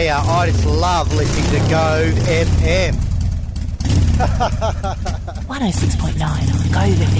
here. I just love listening to Go FM. 106.9 Go